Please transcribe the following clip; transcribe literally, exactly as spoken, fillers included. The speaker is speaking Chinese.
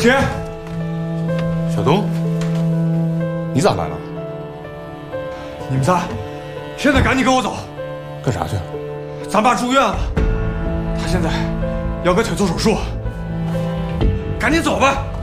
姐， 小东，你咋来了？ 你们仨，现在赶紧跟我走。 干啥去？ 咱爸住院了，他现在要给腿做手术，赶紧走吧。